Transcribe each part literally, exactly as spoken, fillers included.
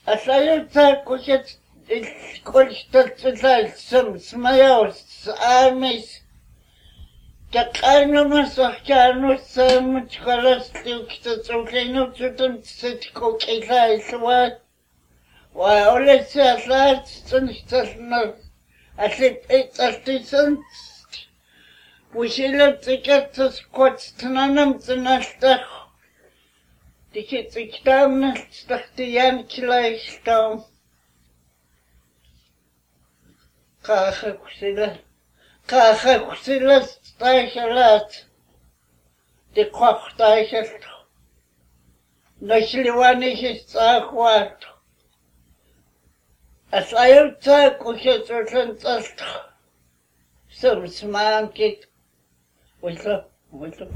Asayuta kuchet kolstatzilal sam smayaus amis Takano masakano sam chkalas tuktatsukino tutum sitko kilai swa wa olesi aslat tsunchtasna asip etastisant Wishila tikatas kwatstanam tsanastach Dikit iktam stachtiyan kilaistam Kaha kusila Kaha kusila staishalat De kwach staishalt Nashliwani histakwat As ayuta kushetrantsast Some smankit Willa Willa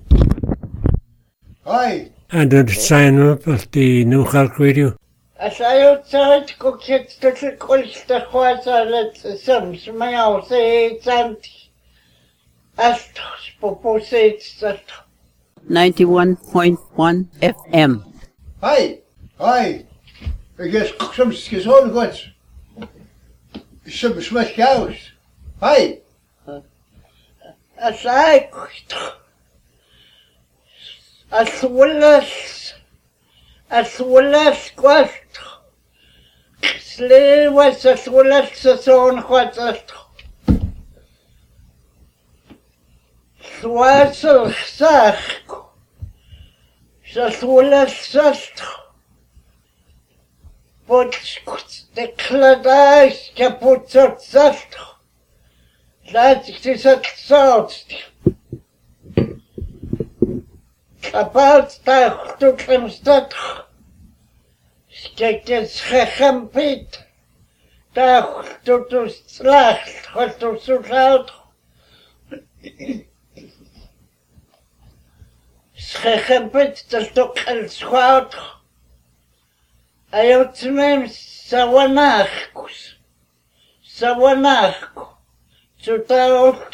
Hi. And then sign up at the New Clark Radio. As I outside cook it to the Colster Quasa let some smile say it's anti Astos Poposates that ninety-one point one F M. Hi. Hi. I guess some skizon got some smash cows. Hi. As I cooked As well as as well as quest Slave was as well as the son was it Swassel Sach as well as Sast But the Cladais kaput Sast That is a sort About the Tukemstad, Skekes Hechampit, the Tutus Slacht, Hotus out. Schechampit, the Tukel Squad. I have to name Sawanachkus, Sawanachku, Sutaut.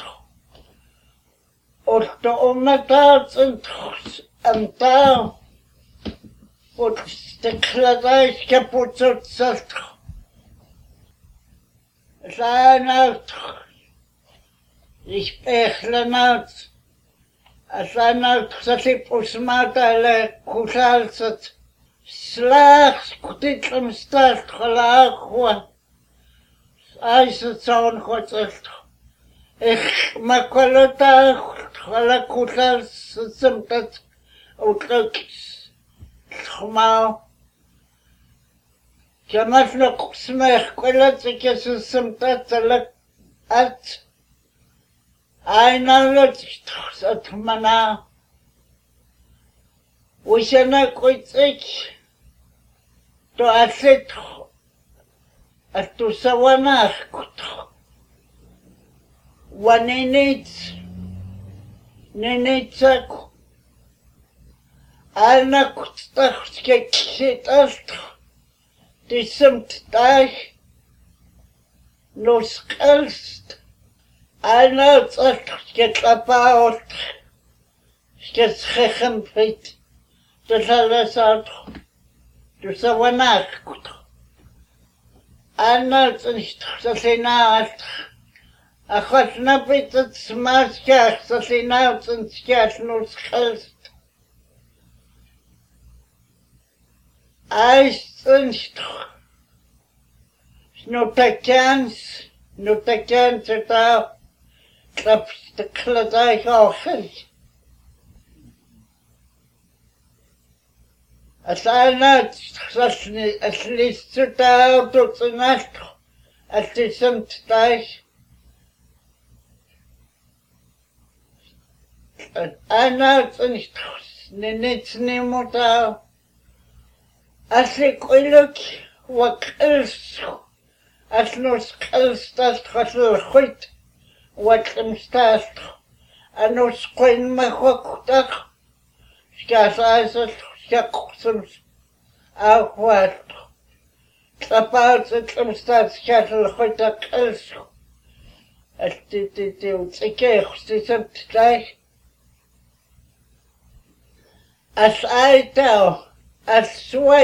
Och de ometats en tao och det kladais kaput salt. Sanat ich echlanat Sanat satip usmata le kusalsat slag skutitlam start khalaqwa Aisat son khotsalt Ich makolota khala kutal simtat utluk khma Jamafna kusmeh kolat kes simtat lak at Aina lot atmana Wishana koitsik to aset atu sawanah kuto Wanenits, nenetsak, alna kutstachske kshitast, disemt tach, noskelst, alna tsachske klapaot, sketschechemprit, tsalasat, tusawanakut, alna tsachsenaat, Achos na byd y smasgach, so lle nawt yn sgall nhw'n schylst. Ais yn stwch. Snwtagans, snwtagans y daw. Klaps dy clydau ochr. As anad, as list y daw dwt yn allt. As dysynt daich. Ana nicht nicht nimota Asikoiluk wakils as nos kalstas khasl khut wakim stas anos qoin makhoktak skasas skaksum akwat kapal tsikim stas khasl khutak kals asti ti ti utsike khustisam tlai As I tell, as sway.